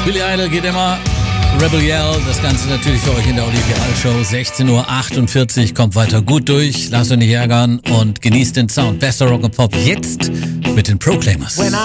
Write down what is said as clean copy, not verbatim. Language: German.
Billy Idol geht immer. Rebel Yell, das Ganze natürlich für euch in der Olivia Show. 16:48 Uhr, kommt weiter gut durch. Lasst euch nicht ärgern und genießt den Sound. Bester Rock and Pop jetzt mit den Proclaimers.